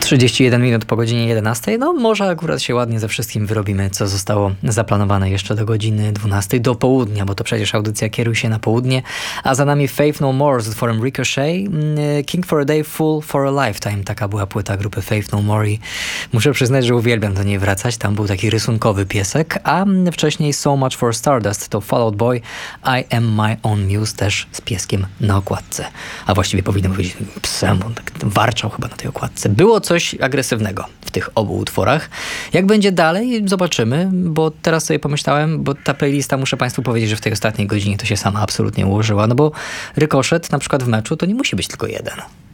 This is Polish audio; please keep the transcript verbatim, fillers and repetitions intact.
trzydzieści jeden minut po godzinie jedenastej. No może akurat się ładnie ze wszystkim wyrobimy, co zostało zaplanowane jeszcze do godziny dwunastej, do południa, bo to przecież audycja kieruje się na południe. A za nami Faith No More z utworem Ricochet. King for a Day, Fool for a Lifetime. Taka była płyta grupy Faith No More i muszę przyznać, że uwielbiam do niej wracać. Tam był taki rysunkowy piesek, a wcześniej So Much for Stardust to Fall Out Boy, I Am My Own Muse, też z pieskiem na okładce. A właściwie powinienem powiedzieć psem, on tak warczał chyba na tej okładce. Było coś agresywnego w tych obu utworach. Jak będzie dalej, zobaczymy, bo teraz sobie pomyślałem, bo ta playlista, muszę Państwu powiedzieć, że w tej ostatniej godzinie to się sama absolutnie ułożyła, no bo rykoszet na przykład w meczu to nie musi być tylko jeden.